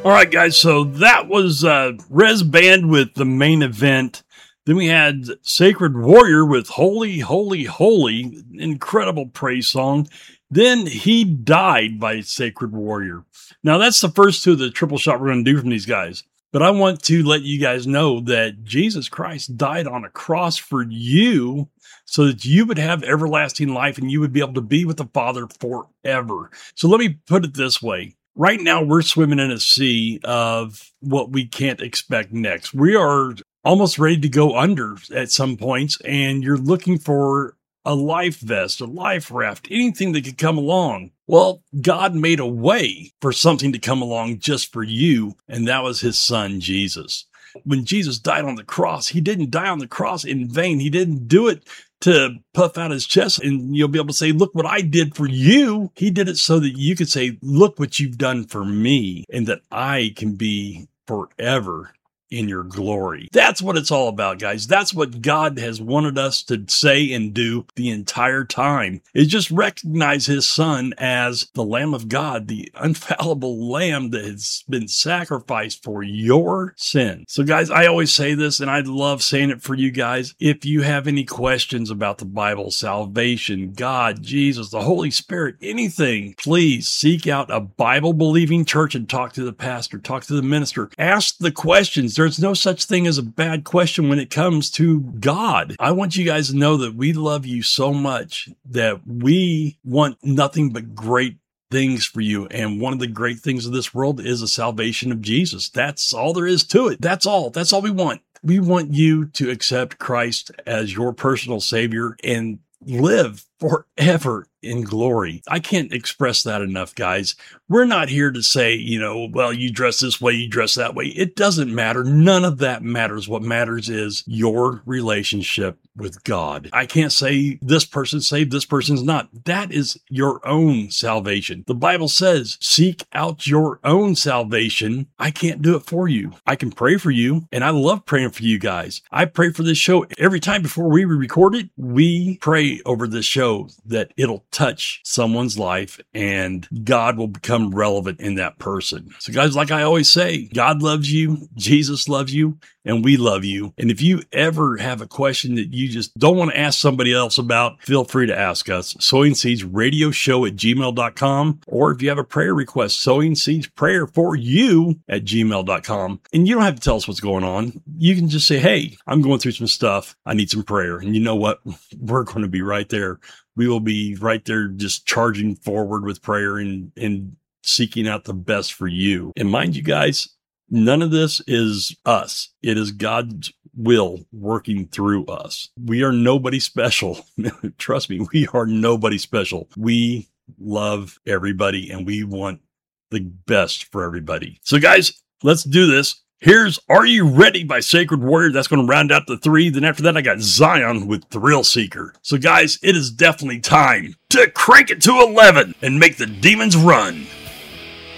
All right, guys, so that was Res Band with the main event. Then we had Sacred Warrior with Holy, Holy, Holy, incredible praise song. Then He Died by Sacred Warrior. Now, that's the first two of the triple shot we're going to do from these guys. But I want to let you guys know that Jesus Christ died on a cross for you so that you would have everlasting life and you would be able to be with the Father forever. So let me put it this way. Right now, we're swimming in a sea of what we can't expect next. We are almost ready to go under at some points, and you're looking for a life vest, a life raft, anything that could come along. Well, God made a way for something to come along just for you, and that was his son, Jesus. When Jesus died on the cross, he didn't die on the cross in vain. He didn't do it to puff out his chest and you'll be able to say, look what I did for you. He did it so that you could say, look what you've done for me, and that I can be forever in your glory. That's what it's all about, guys. That's what God has wanted us to say and do the entire time, is just recognize his son as the Lamb of God, the infallible lamb that has been sacrificed for your sin. So guys, I always say this, and I love saying it for you guys. If you have any questions about the Bible, salvation, God, Jesus, the Holy Spirit, anything, please seek out a Bible-believing church and talk to the pastor, talk to the minister. Ask the questions. There's no such thing as a bad question when it comes to God. I want you guys to know that we love you so much that we want nothing but great things for you. And one of the great things of this world is the salvation of Jesus. That's all there is to it. That's all. That's all we want. We want you to accept Christ as your personal Savior and live forever in glory. I can't express that enough, guys. We're not here to say, well, you dress this way, you dress that way. It doesn't matter. None of that matters. What matters is your relationship with God. I can't say this person's saved, this person's not. That is your own salvation. The Bible says, seek out your own salvation. I can't do it for you. I can pray for you, and I love praying for you guys. I pray for this show every time before we record it. We pray over this show that it'll touch someone's life and God will become relevant in that person. So guys, like I always say, God loves you, Jesus loves you, and we love you. And if you ever have a question that you just don't want to ask somebody else about, feel free to ask us. Sowing Seeds Radio Show at gmail.com. Or if you have a prayer request, Sowing Seeds Prayer for You at gmail.com. And you don't have to tell us what's going on. You can just say, hey, I'm going through some stuff. I need some prayer. And you know what? We're going to be right there. We will be right there just charging forward with prayer and seeking out the best for you. And mind you guys, none of this is us. It is God's will working through us. We are nobody special. Trust me, we are nobody special. We love everybody and we want the best for everybody. So guys, let's do this. Here's Are You Ready by Sacred Warrior. That's going to round out the three. Then after that, I got Zion with Thrill Seeker. So guys, it is definitely time to crank it to 11 and make the demons run.